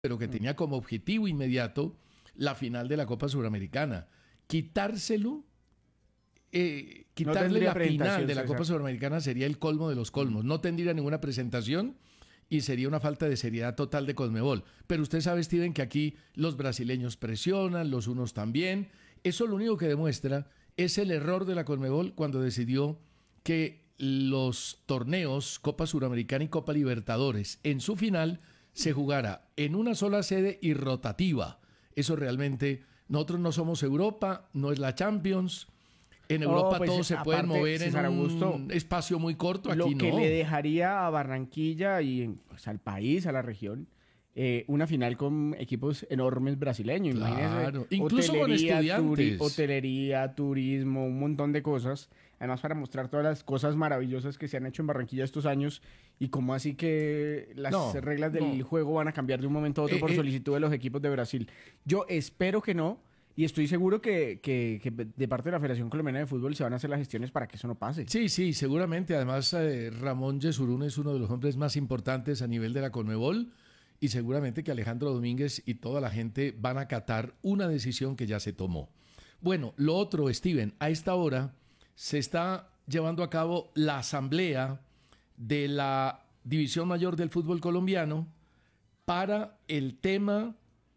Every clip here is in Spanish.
pero que tenía como objetivo inmediato la final de la Copa Suramericana. Quitárselo, quitarle la final de la Copa Suramericana sería el colmo de los colmos. No tendría ninguna presentación y sería una falta de seriedad total de Conmebol. Pero usted sabe, Steven, que aquí los brasileños presionan, los unos también. Eso lo único que demuestra es el error de la Conmebol cuando decidió que los torneos Copa Suramericana y Copa Libertadores en su final se jugara en una sola sede y rotativa. Eso realmente, nosotros no somos Europa, no es la Champions. En Europa pues, todos se pueden mover en un espacio muy corto. Aquí lo que no le dejaría a Barranquilla y pues, al país, a la región, una final con equipos enormes brasileños. Claro, incluso con estudiantes. Hotelería, turismo, un montón de cosas. Además, para mostrar todas las cosas maravillosas que se han hecho en Barranquilla estos años y cómo así que las reglas del juego van a cambiar de un momento a otro por solicitud de los equipos de Brasil. Yo espero que no. Y estoy seguro que de parte de la Federación Colombiana de Fútbol se van a hacer las gestiones para que eso no pase. Sí, seguramente. Además, Ramón Yesurún es uno de los hombres más importantes a nivel de la Conmebol y seguramente que Alejandro Domínguez y toda la gente van a acatar una decisión que ya se tomó. Bueno, lo otro, Steven, a esta hora se está llevando a cabo la asamblea de la División Mayor del Fútbol Colombiano para el tema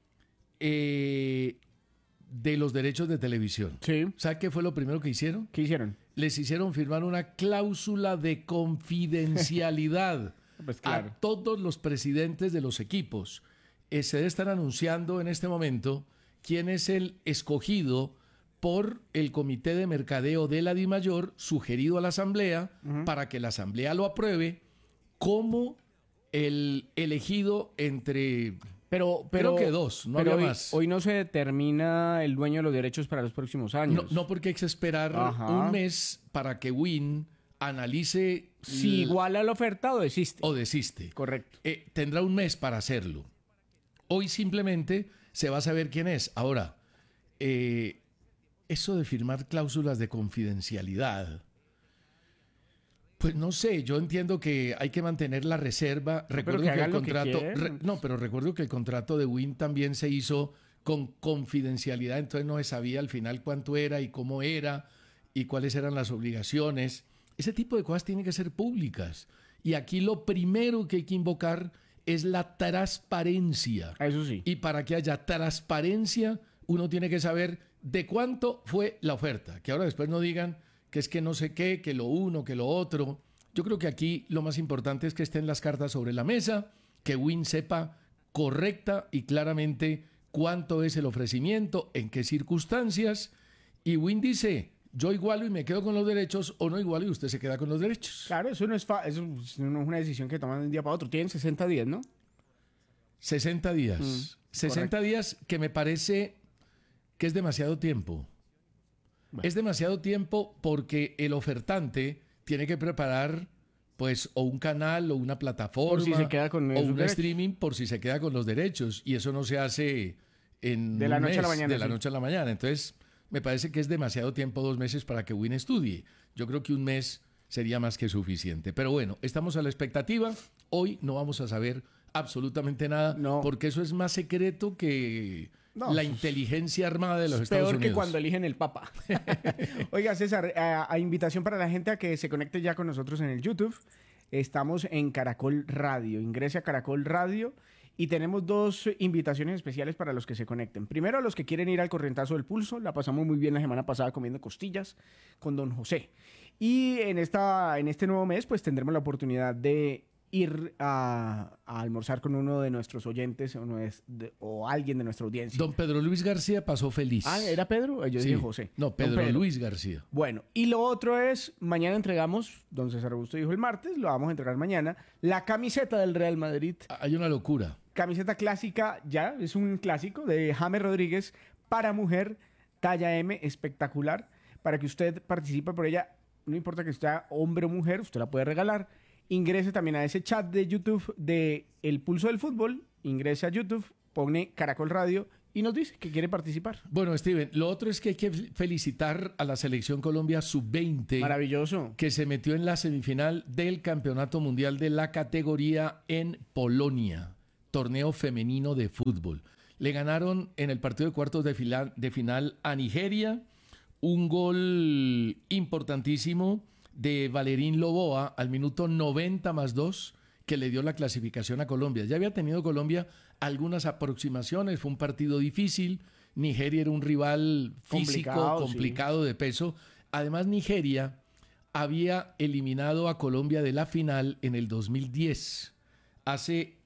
de los derechos de televisión. Sí. ¿Sabe qué fue lo primero que hicieron? ¿Qué hicieron? Les hicieron firmar una cláusula de confidencialidad pues claro. a todos los presidentes de los equipos. Se debe estar anunciando en este momento quién es el escogido por el Comité de Mercadeo de la DIMAYOR, sugerido a la Asamblea, para que la Asamblea lo apruebe como el elegido entre... creo que dos, no había más. Hoy no se determina el dueño de los derechos para los próximos años. No, porque hay que esperar un mes para que Win analice si iguala la oferta o desiste. O desiste. Correcto. Tendrá un mes para hacerlo. Hoy simplemente se va a saber quién es. Ahora, eso de firmar cláusulas de confidencialidad... Pues no sé, yo entiendo que hay que mantener la reserva. Recuerdo que el contrato... pero recuerdo que el contrato de Win también se hizo con confidencialidad, entonces no se sabía al final cuánto era y cómo era y cuáles eran las obligaciones. Ese tipo de cosas tienen que ser públicas. Y aquí lo primero que hay que invocar es la transparencia. Eso sí. Y para que haya transparencia, uno tiene que saber de cuánto fue la oferta. Que ahora después no digan... que es que no sé qué, que lo uno, que lo otro. Yo creo que aquí lo más importante es que estén las cartas sobre la mesa, que Win sepa correcta y claramente cuánto es el ofrecimiento, en qué circunstancias, y Win dice, yo igualo y me quedo con los derechos, o no igualo y usted se queda con los derechos. Claro, eso no es una decisión que toman de un día para otro. Tienen 60 días, ¿no? 60 días. 60 días que me parece que es demasiado tiempo. Bueno. Es demasiado tiempo porque el ofertante tiene que preparar pues o un canal o una plataforma por si se queda con o un streaming por si se queda con los derechos y eso no se hace en de la noche a la mañana. De la noche a la mañana. Entonces me parece que es demasiado tiempo, 2 meses para que Win estudie. Yo creo que un mes sería más que suficiente. Pero bueno, estamos a la expectativa. Hoy no vamos a saber absolutamente nada porque eso es más secreto que... la inteligencia armada de los Estados Unidos. Peor que cuando eligen el Papa. Oiga, César, a invitación para la gente a que se conecte ya con nosotros en el YouTube. Estamos en Caracol Radio. Ingrese a Caracol Radio y tenemos 2 invitaciones especiales para los que se conecten. Primero, a los que quieren ir al Corrientazo del Pulso. La pasamos muy bien la semana pasada comiendo costillas con don José. Y en este nuevo mes, pues tendremos la oportunidad de ir a almorzar con uno de nuestros oyentes o alguien de nuestra audiencia. Don Pedro Luis García pasó feliz. Ah, ¿era Pedro? Yo dije José. No, Pedro Luis García. Bueno, y lo otro es, mañana entregamos, don César Augusto dijo el martes, lo vamos a entregar mañana, la camiseta del Real Madrid. Hay una locura. Camiseta clásica, ya, es un clásico de James Rodríguez para mujer, talla M, espectacular, para que usted participe por ella, no importa que sea hombre o mujer, usted la puede regalar. Ingrese también a ese chat de YouTube de El Pulso del Fútbol. Ingrese a YouTube, pone Caracol Radio y nos dice que quiere participar. Bueno, Steven, lo otro es que hay que felicitar a la Selección Colombia Sub-20. Maravilloso. Que se metió en la semifinal del Campeonato Mundial de la categoría en Polonia. torneo femenino de fútbol. Le ganaron en el partido de cuartos de final a Nigeria, un gol importantísimo de Valerín Loboa al minuto 90+2 que le dio la clasificación a Colombia. Ya había tenido Colombia algunas aproximaciones, fue un partido difícil, Nigeria era un rival físico, complicado sí, de peso. Además, Nigeria había eliminado a Colombia de la final en el 2010, hace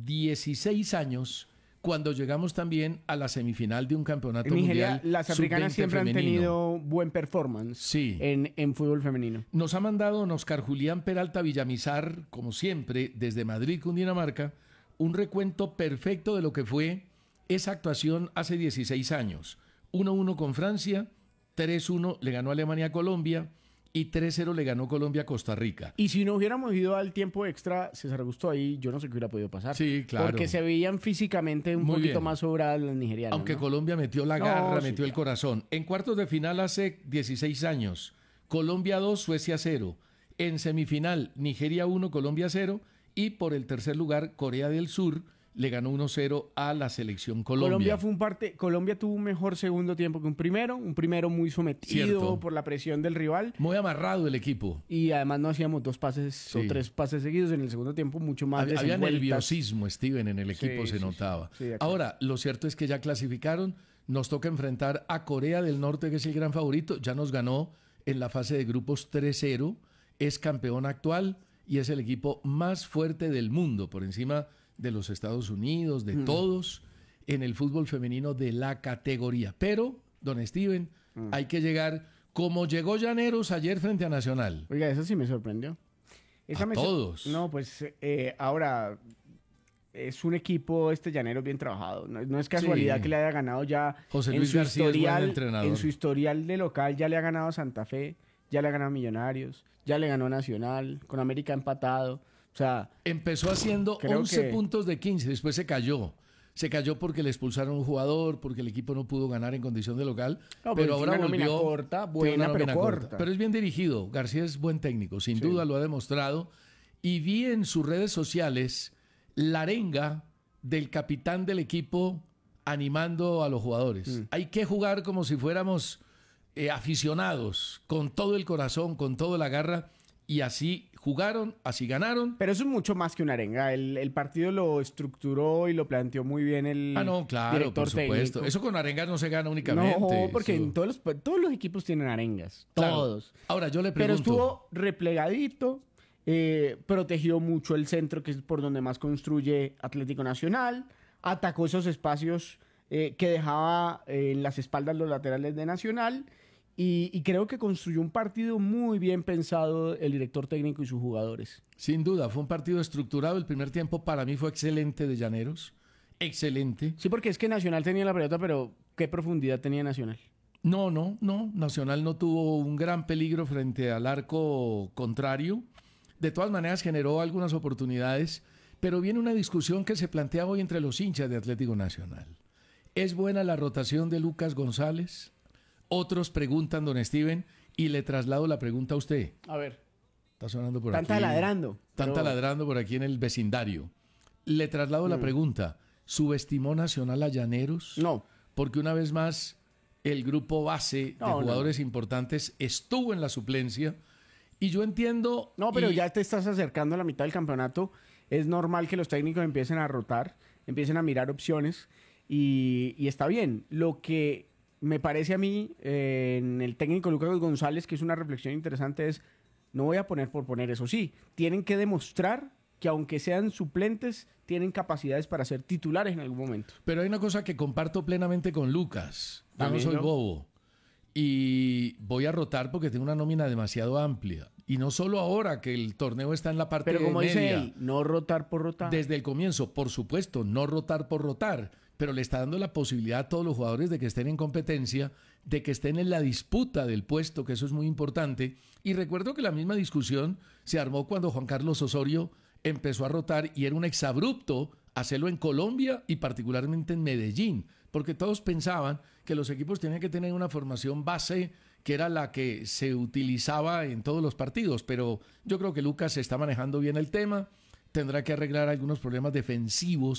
16 años, cuando llegamos también a la semifinal de un campeonato en Nigeria, mundial. Las africanas siempre femenino. Han tenido buen performance sí, en fútbol femenino. Nos ha mandado Oscar Julián Peralta Villamizar, como siempre, desde Madrid, Cundinamarca, un recuento perfecto de lo que fue esa actuación hace 16 años. 1-1 con Francia, 3-1 le ganó Alemania a Colombia y 3-0 le ganó Colombia a Costa Rica. Y si no hubiéramos ido al tiempo extra, César Augusto, ahí yo no sé qué hubiera podido pasar. Sí, claro. Porque se veían físicamente un poquito más sobradas las nigerianas. Aunque ¿no? Colombia metió la garra, metió el corazón. En cuartos de final hace 16 años, Colombia 2, Suecia 0. En semifinal, Nigeria 1, Colombia 0. Y por el tercer lugar, Corea del Sur le ganó 1-0 a la selección Colombia. Colombia tuvo un mejor segundo tiempo que un primero muy sometido. Cierto. Por la presión del rival. Muy amarrado el equipo. Y además no hacíamos 2 pases o 3 pases seguidos en el segundo tiempo, mucho más Había nerviosismo, Steven, en el equipo, se notaba. Sí, ahora, lo cierto es que ya clasificaron, nos toca enfrentar a Corea del Norte, que es el gran favorito, ya nos ganó en la fase de grupos 3-0, es campeón actual y es el equipo más fuerte del mundo, por encima de los Estados Unidos, de todos, en el fútbol femenino de la categoría. Pero, don Steven, hay que llegar como llegó Llaneros ayer frente a Nacional. Oiga, eso sí me sorprendió. Todos. No, pues ahora es un equipo Llaneros bien trabajado. No es casualidad que le haya ganado ya José Luis García es buen entrenador. En su historial de local ya le ha ganado a Santa Fe, ya le ha ganado a Millonarios, ya le ganó a Nacional, con América empatado. O sea, empezó haciendo 11 puntos de 15, después se cayó. Se cayó porque le expulsaron un jugador, porque el equipo no pudo ganar en condición de local. No, pero ahora volvió corta, buena, pero corta. Pero es bien dirigido. García es buen técnico, sin duda lo ha demostrado. Y vi en sus redes sociales la arenga del capitán del equipo animando a los jugadores. Hay que jugar como si fuéramos aficionados, con todo el corazón, con toda la garra. Y así jugaron, así ganaron. Pero eso es mucho más que una arenga. El partido lo estructuró y lo planteó muy bien el director por supuesto. Técnico. Eso con arengas no se gana únicamente. No, porque en todos los equipos tienen arengas. Claro. Todos. Ahora, yo le pregunto. Pero estuvo replegadito, protegió mucho el centro, que es por donde más construye Atlético Nacional. Atacó esos espacios que dejaba en las espaldas los laterales de Nacional. Y creo que construyó un partido muy bien pensado el director técnico y sus jugadores. Sin duda, fue un partido estructurado. El primer tiempo para mí fue excelente de Llaneros. Excelente. Sí, porque es que Nacional tenía la pelota, pero ¿qué profundidad tenía Nacional? No. Nacional no tuvo un gran peligro frente al arco contrario. De todas maneras, generó algunas oportunidades. Pero viene una discusión que se plantea hoy entre los hinchas de Atlético Nacional. ¿Es buena la rotación de Lucas González? Otros preguntan, don Steven, y le traslado la pregunta a usted. A ver. Está sonando por aquí. Están taladrando por aquí en el vecindario. Le traslado la pregunta. ¿Subestimó Nacional a Llaneros? No. Porque una vez más, el grupo base de jugadores importantes estuvo en la suplencia. Y yo entiendo... No, pero ya te estás acercando a la mitad del campeonato. Es normal que los técnicos empiecen a rotar, empiecen a mirar opciones. Y está bien. Lo que... me parece a mí, en el técnico Lucas González, que es una reflexión interesante, es, no voy a poner por poner, eso sí, tienen que demostrar que aunque sean suplentes, tienen capacidades para ser titulares en algún momento. Pero hay una cosa que comparto plenamente con Lucas. Yo no soy bobo. Y voy a rotar porque tengo una nómina demasiado amplia. Y no solo ahora que el torneo está en la parte media. Pero como dice él, no rotar por rotar. Desde el comienzo, por supuesto, no rotar por rotar. Pero le está dando la posibilidad a todos los jugadores de que estén en competencia, de que estén en la disputa del puesto, que eso es muy importante. Y recuerdo que la misma discusión se armó cuando Juan Carlos Osorio empezó a rotar y era un exabrupto hacerlo en Colombia y particularmente en Medellín, porque todos pensaban que los equipos tenían que tener una formación base que era la que se utilizaba en todos los partidos, pero yo creo que Lucas está manejando bien el tema, tendrá que arreglar algunos problemas defensivos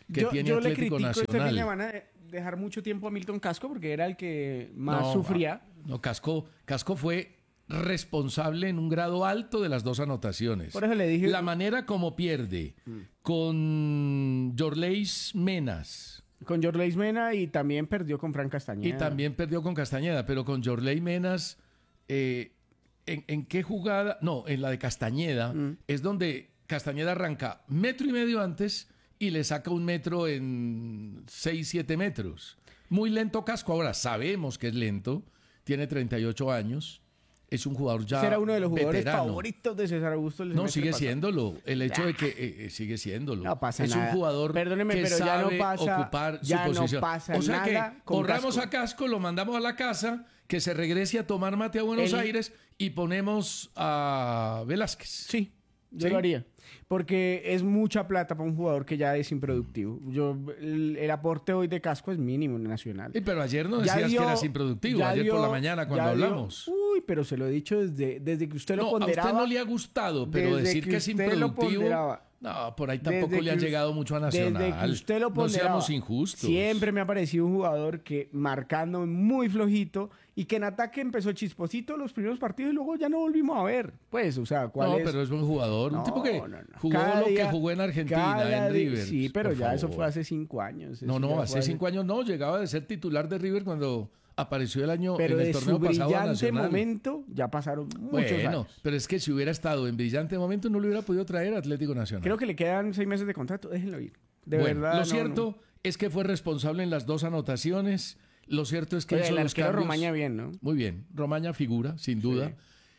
que tiene yo le Atlético critico este fin de Nacional. semana dejar mucho tiempo a Milton Casco porque era el que más No, sufría. No, Casco fue responsable en un grado alto de las dos anotaciones. Por eso le dije... La manera como pierde con Yorleis Menas. Con Jorleis Mena y también perdió con Fran Castañeda. Y también perdió con Castañeda, pero con Yorley Menas, ¿en qué jugada? No, en la de Castañeda, es donde Castañeda arranca 1,5 metros antes y le saca 1 metro en 6, 7 metros. Muy lento Casco, ahora sabemos que es lento, tiene 38 años, es un jugador ya Ese era uno de los jugadores veterano. favoritos de César Augusto. No, sigue siéndolo. El hecho de que sigue siéndolo. No pasa es nada. un jugador Perdóneme, que pero ya no sabe pasa- ocupar ya su no posición. pasa O sea que nada con corramos Casco. a Casco, lo mandamos a la casa, que se regrese a tomar mate a Buenos El- Aires y ponemos a Velázquez. Sí, yo ¿Sí? lo haría. Porque es mucha plata para un jugador que ya es improductivo. El aporte hoy de Casco es mínimo en Nacional. Pero ayer no Ya decías dio- que eras improductivo, ya ayer por dio- la mañana cuando ya dio- hablamos. Uy, pero se lo he dicho desde que usted lo No, a ponderaba. usted no le ha gustado, pero desde decir que que es usted lo improductivo... ponderaba. No, por ahí tampoco Desde le ha que us- llegado mucho a Nacional. Desde que usted lo No ponderaba. seamos injustos. Siempre me ha parecido un jugador que marcando muy flojito y que en ataque empezó chisposito los primeros partidos y luego ya no volvimos a ver. Pues, o sea, ¿cuál No, es? pero es buen jugador. Un No, tipo que no. jugó Cada lo que día- jugó en Argentina, cada en día- River. Sí, pero por ya eso favor. fue hace 5 años. No, Eso no, ya hace fue 5 años no. Llegaba de ser titular de River cuando apareció el año Pero en el de torneo su pasado a brillante Nacional. momento ya pasaron muchos Bueno, años. pero es que si hubiera estado en brillante momento no lo hubiera podido traer a Atlético Nacional. Creo que le quedan 6 meses de contrato. Déjenlo ir. De Bueno, verdad. lo no, cierto es que fue responsable en las 2 anotaciones. Lo cierto es que Oye, hizo el los arquero cambios. Romaña bien, ¿no? Muy bien. Romaña figura, sin duda.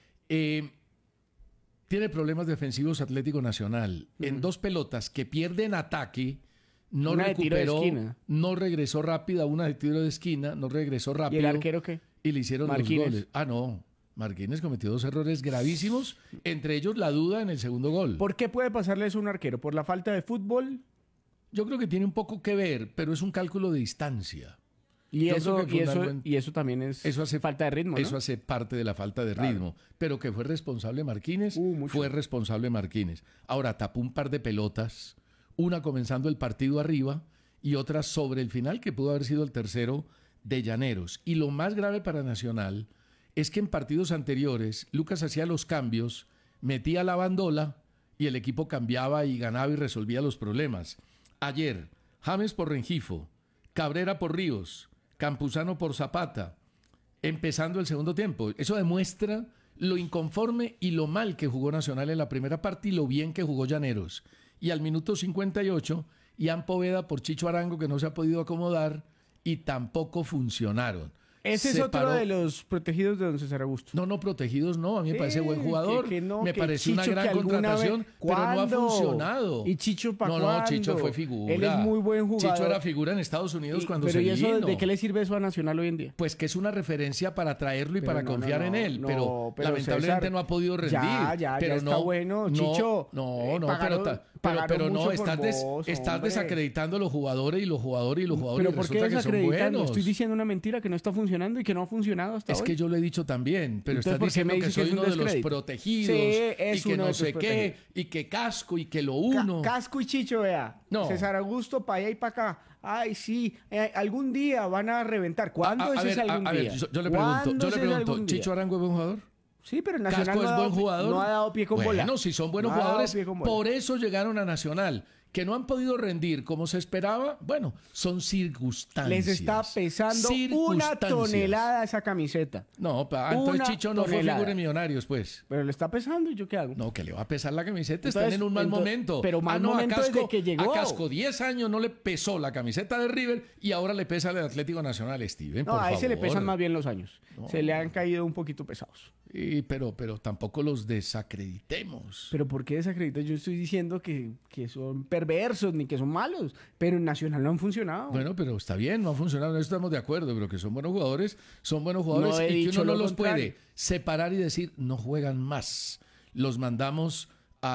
Tiene problemas defensivos Atlético Nacional. En 2 pelotas que pierden ataque, no Una de tiro de recuperó, esquina. no regresó rápida, una de tiro de esquina, no regresó ¿Y rápido. el arquero qué? Y le hicieron Marquínez. los goles. Ah, no. Marquínez cometió 2 errores gravísimos, entre ellos la duda en el segundo gol. ¿Por qué puede pasarle eso a un arquero? ¿Por la falta de fútbol? Yo creo que tiene un poco que ver, pero es un cálculo de distancia. Y Yo eso, creo que y, eso, fundamental- y eso también es Eso hace falta de ritmo, ¿no? Eso hace parte de la falta de Claro. ritmo. Pero que fue responsable Marquínez, Mucho. fue responsable Marquínez. Ahora tapó un par de pelotas, una comenzando el partido arriba y otra sobre el final, que pudo haber sido el tercero de Llaneros. Y lo más grave para Nacional es que en partidos anteriores Lucas hacía los cambios, metía la bandola y el equipo cambiaba y ganaba y resolvía los problemas. Ayer, James por Rengifo, Cabrera por Ríos, Campuzano por Zapata, empezando el segundo tiempo. Eso demuestra lo inconforme y lo mal que jugó Nacional en la primera parte y lo bien que jugó Llaneros. Y al minuto 58, Ian Poveda por Chicho Arango, que no se ha podido acomodar y tampoco funcionaron. Ese es Se otro paró- de los protegidos de don César Augusto. No, protegidos no. A mí me parece buen jugador. que no, me que pareció una Chicho gran que alguna contratación, vez- pero no ha ¿Cuándo? funcionado. ¿Y Chicho pa' No, cuándo? Chicho fue figura. Él es muy buen jugador. Chicho era figura en Estados Unidos cuando pero se ¿y eso vino. de qué le sirve eso a Nacional hoy en día? Pues que es una referencia para traerlo y Pero para no, confiar no, en él, no, pero, pero lamentablemente César, no ha podido rendir. ya pero está no, bueno, no, Chicho, No, pagaron- pero no, mucho por estás, vos, estás hombre. desacreditando a los jugadores y los jugadores y los jugadores. Pero y ¿por qué resulta que son desacreditando? buenos. Estoy diciendo una mentira que no está funcionando y que no ha funcionado hasta Es hoy. que yo lo he dicho también, pero Entonces, estás ¿por qué me diciendo que dice que soy es un uno de los descrédito? protegidos Sí, y es que uno no de tus sé qué, protegidos. y que casco y que lo uno. Casco y Chicho, vea. No. César Augusto, para allá y para acá. Ay, sí, algún día van a reventar. ¿Cuándo es ese algún a día? ver, yo le ¿Cuándo pregunto, es ese algún día? ¿Chicho Arango es buen jugador? Sí, pero Nacional Casco no es ha buen dado jugador. No ha dado pie con bola. Bueno, si son buenos No ha dado jugadores, pie con bola. por eso llegaron a Nacional. Que no han podido rendir como se esperaba, bueno, son circunstancias. Les está pesando una tonelada esa camiseta. No, entonces Una Chicho no tonelada. fue figura en Millonarios, pues. Pero le está pesando y yo qué hago. No, que le va a pesar la camiseta, Entonces, están en un mal momento. pero mal no, momento a Casco, desde que llegó. A Casco 10 años no le pesó la camiseta de River y ahora le pesa el Atlético Nacional, Steven, No, por a ese favor. le pesan más bien los años. Se le han caído un poquito pesados. Pero tampoco los desacreditemos. Pero ¿por qué desacreditas? Yo estoy diciendo que son perversos ni que son malos. Pero en Nacional no han funcionado. Bueno, pero está bien, no ha funcionado, no estamos de acuerdo, pero que son buenos jugadores No he y que dicho uno no lo los contrario. puede separar y decir, no juegan más. Los mandamos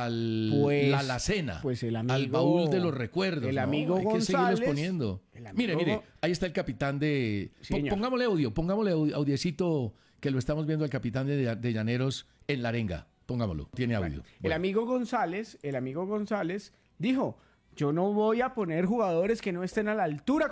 al Pues- la alacena, pues el amigo- al baúl de los recuerdos. el No, amigo hay que seguirlos González- poniendo. el amigo Mire, Go- ahí está el capitán de... Sí, señor. Pongámosle audiecito que lo estamos viendo al capitán de Llaneros en la arenga. Pongámoslo, tiene audio. El Bueno. amigo González dijo, Yo no voy a poner jugadores que no estén a la altura